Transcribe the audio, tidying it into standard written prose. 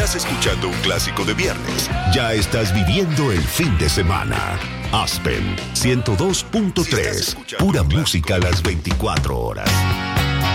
estás escuchando un clásico de viernes, ya estás viviendo el fin de semana. Aspen 102.3, pura música a las 24 horas.